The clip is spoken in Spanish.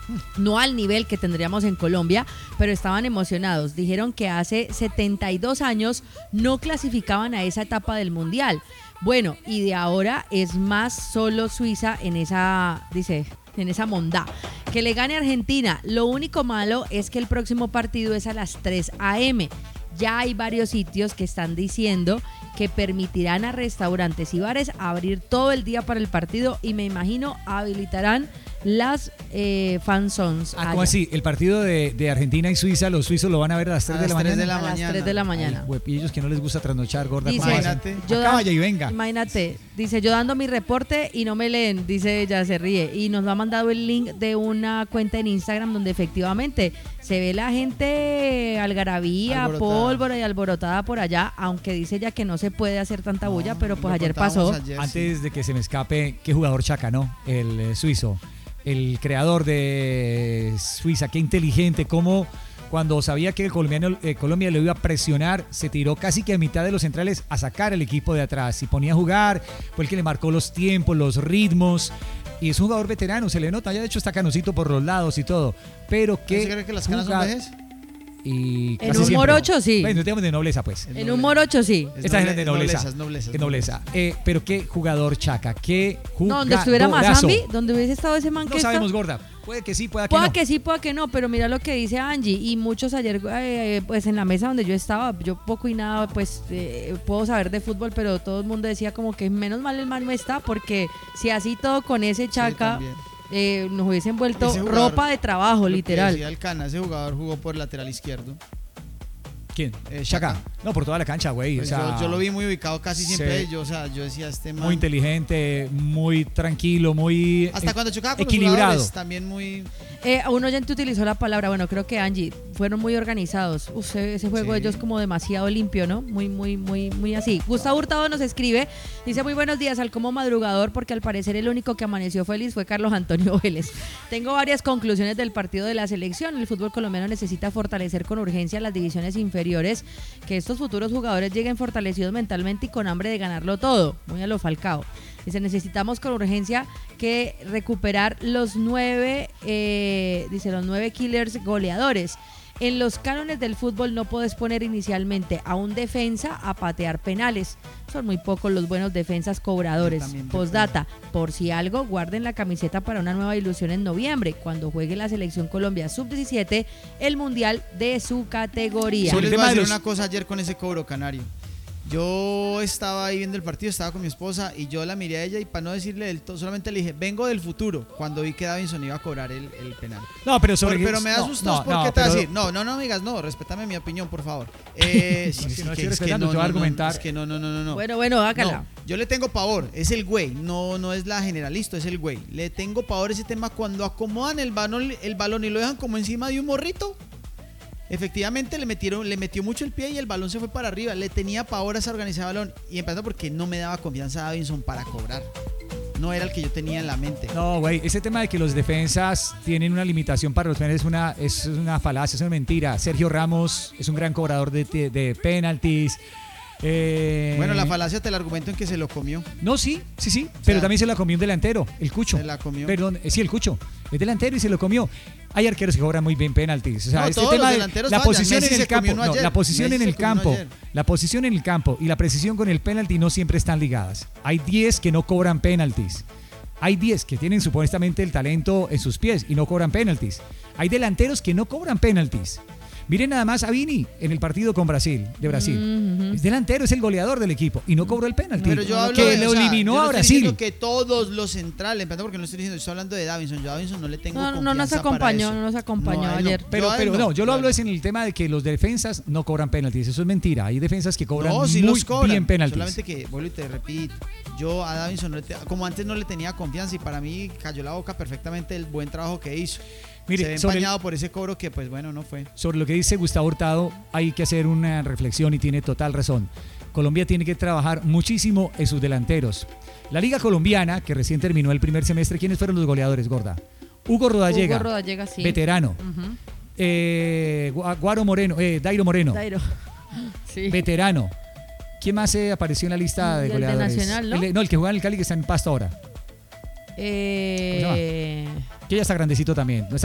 no al nivel que tendríamos en Colombia, pero estaban emocionados. Dijeron que hace 72 años no clasificaban a esa etapa del Mundial. Bueno, y de ahora es más solo Suiza en esa, dice, en esa mondá. Que le gane a Argentina. Lo único malo es que el próximo partido es a las 3 a.m. Ya hay varios sitios que están diciendo que permitirán a restaurantes y bares abrir todo el día para el partido y me imagino habilitarán las fan zones. ¿Cómo así? El partido de Argentina y Suiza, los suizos lo van a ver a las 3 de la mañana. A las 3 de la mañana. Ay, y ellos que no les gusta trasnochar, gorda. Dice, imagínate. Vaya y venga. Imagínate, dice, yo dando mi reporte y no me leen, dice ella, se ríe. Y nos ha mandado el link de una cuenta en Instagram donde efectivamente se ve la gente algarabía, pólvora y alborotada por allá, aunque dice ella que no se puede hacer tanta bulla, pero pues ayer pasó. Antes de que se me escape, qué jugador Chaka, ¿no? El suizo. El creador de Suiza, qué inteligente, cómo cuando sabía que Colombia lo iba a presionar, se tiró casi que a mitad de los centrales a sacar al equipo de atrás y ponía a jugar, fue el que le marcó los tiempos, los ritmos, y es un jugador veterano, se le nota, ya de hecho está canosito por los lados y todo, pero que... ¿Se cree que las canas son vejez? Y en un morocho sí. Bueno, digamos de nobleza pues. En un morocho sí. Esta es de nobleza. Nobleza. Pero qué jugador Chaka, qué jugadorazo. No, donde estuviera Mazambi, donde hubiese estado ese man que no sabemos, gorda. Puede que sí, puede que no. Puede que sí, puede que no, pero mira lo que dice Angie y muchos ayer, pues en la mesa donde yo estaba, yo poco y nada, pues puedo saber de fútbol, pero todo el mundo decía como que menos mal el man no está, porque si así todo con ese Chaka... nos hubiesen vuelto ropa de trabajo, literal. Decía el Cana, ese jugador jugó por lateral izquierdo. ¿Quién? Chaka. No, por toda la cancha, güey. Pues o sea, yo lo vi muy ubicado casi siempre. Yo decía, este man... Muy inteligente, muy tranquilo, muy hasta cuando chocaba con equilibrado. Los también muy... Un oyente utilizó la palabra, bueno, creo que Angie, fueron muy organizados. Ese juego de ellos como demasiado limpio, ¿no? Muy así. Gustavo Hurtado nos escribe, dice, muy buenos días al como madrugador, porque al parecer el único que amaneció feliz fue Carlos Antonio Vélez. Tengo varias conclusiones del partido de la selección. El fútbol colombiano necesita fortalecer con urgencia las divisiones inferiores, que estos futuros jugadores lleguen fortalecidos mentalmente y con hambre de ganarlo todo. Muy a lo Falcao. Dice, necesitamos con urgencia que recuperar los 9 killers goleadores. En los cánones del fútbol no puedes poner inicialmente a un defensa a patear penales. Son muy pocos los buenos defensas cobradores. Postdata, por si algo, guarden la camiseta para una nueva ilusión en noviembre, cuando juegue la selección Colombia Sub-17, el mundial de su categoría. Yo les voy a decir una cosa ayer con ese cobro canario. Yo estaba ahí viendo el partido, estaba con mi esposa y yo la miré a ella y para no decirle del todo, solamente le dije, vengo del futuro, cuando vi que Davinson iba a cobrar el penal. No, pero pero me da sustos porque te vas a decir, no amigas, no, respétame mi opinión, por favor. No. Bueno, hágala. No, yo le tengo pavor, es el güey, no es la generalista, es el güey. Le tengo pavor ese tema cuando acomodan el balón y lo dejan como encima de un morrito. Efectivamente le metió mucho el pie y el balón se fue para arriba. Le tenía pavor a esa organización de balón. Y empezando porque no me daba confianza a Davinson para cobrar. No era el que yo tenía en la mente. No, güey, ese tema de que los defensas tienen una limitación para los penales es una falacia, es una mentira. Sergio Ramos es un gran cobrador de penaltis. Bueno, la falacia te la argumento en que se lo comió. No, sí, pero también se la comió un delantero, el Cucho. Se la comió. Perdón, sí, el Cucho. Es delantero y se lo comió. Hay arqueros que cobran muy bien penaltis. O sea, este tema de la posición en el campo, la posición en el campo, la posición en el campo y la precisión con el penalti no siempre están ligadas. Hay 10 que no cobran penaltis. Hay 10 que tienen supuestamente el talento en sus pies y no cobran penaltis. Hay delanteros que no cobran penaltis. Miren nada más a Vini en el partido con Brasil. Es delantero, es el goleador del equipo y no cobró el penalti. Pero yo hablo que lo eliminó a Brasil. Yo que todos los centrales, porque no estoy diciendo, estoy hablando de Davinson. Yo a Davinson no le tengo confianza. No nos acompañó ayer. Pero yo lo hablo es en el tema de que los defensas no cobran penaltis. Eso es mentira. Hay defensas que cobran muy bien penaltis. Solamente que, vuelvo y te repito, yo a Davinson como antes no le tenía confianza y para mí cayó la boca perfectamente el buen trabajo que hizo. Mire, se ve empañado por ese cobro que pues bueno, no fue. Sobre lo que dice Gustavo Hurtado hay que hacer una reflexión y tiene total razón. Colombia tiene que trabajar muchísimo en sus delanteros. La Liga Colombiana, que recién terminó el primer semestre, ¿quiénes fueron los goleadores, gorda? Hugo Rodallega, sí. Veterano. Dairo Moreno. Sí. Veterano. ¿Quién más apareció en la lista de goleadores? El de Nacional, ¿no? El que juega en el Cali, que está en Pasto ahora. Que ya está grandecito también.